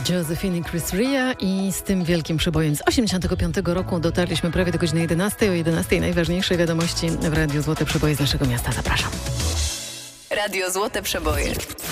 Josephine i Chris Ria i z tym wielkim przebojem z 85 roku dotarliśmy prawie do godziny 11. O 11 najważniejsze wiadomości w Radiu Złote Przeboje z naszego miasta. Zapraszam. Radio Złote Przeboje.